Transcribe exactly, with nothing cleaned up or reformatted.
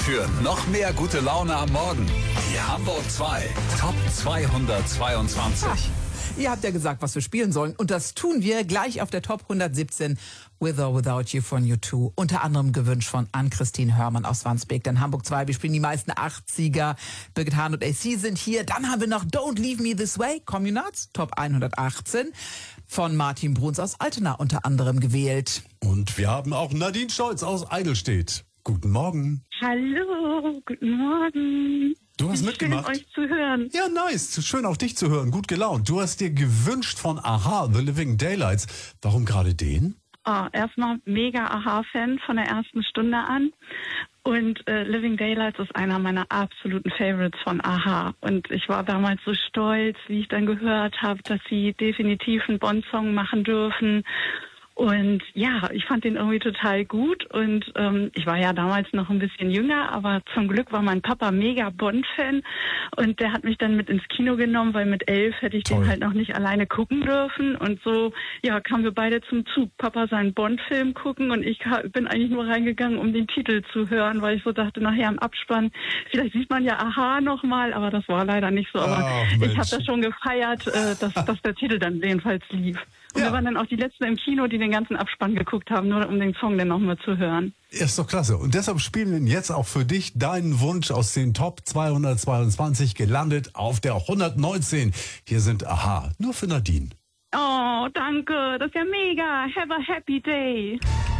Für noch mehr gute Laune am Morgen. Die Hamburg zwei Top zweihundertzweiundzwanzig. Ach, ihr habt ja gesagt, was wir spielen sollen. Und das tun wir gleich auf der Top hundertsiebzehn. With or Without You von U zwei. Unter anderem gewünscht von Ann-Christine Hörmann aus Wandsbek. Denn Hamburg zwei, wir spielen die meisten achtziger. Birgit Hahn und A C sind hier. Dann haben wir noch Don't Leave Me This Way, Communards, Top hundertachtzehn. Von Martin Bruns aus Altena unter anderem gewählt. Und wir haben auch Nadine Scholz aus Eidelstedt. Guten Morgen. Hallo, guten Morgen. Du hast Schön, mitgemacht. euch zu hören. Ja, nice. Schön auch dich zu hören. Gut gelaunt. Du hast dir gewünscht von Aha, The Living Daylights. Warum gerade den? Oh, erstmal mega Aha-Fan von der ersten Stunde an. Und äh, Living Daylights ist einer meiner absoluten Favorites von Aha. Und ich war damals so stolz, wie ich dann gehört habe, dass sie definitiv einen Bond-Song machen dürfen. Und ja, ich fand den irgendwie total gut und ähm, ich war ja damals noch ein bisschen jünger, aber zum Glück war mein Papa mega Bond-Fan und der hat mich dann mit ins Kino genommen, weil mit elf hätte ich Toll. den halt noch nicht alleine gucken dürfen und so, ja, kamen wir beide zum Zug. Papa seinen Bond-Film gucken und ich bin eigentlich nur reingegangen, um den Titel zu hören, weil ich so dachte, nachher im Abspann, vielleicht sieht man ja Aha nochmal, aber das war leider nicht so. Aber Ach, ich Mensch. habe das schon gefeiert, äh, dass, dass der Titel dann jedenfalls lief. Und Ja. wir waren dann auch die Letzten im Kino, die den ganzen Abspann geguckt haben, nur um den Song dann nochmal zu hören. Ist doch klasse. Und deshalb spielen wir jetzt auch für dich deinen Wunsch aus den Top zweihundertzweiundzwanzig gelandet auf der hundertneunzehn. Hier sind Aha, nur für Nadine. Oh, danke. Das ist ja mega. Have a happy day.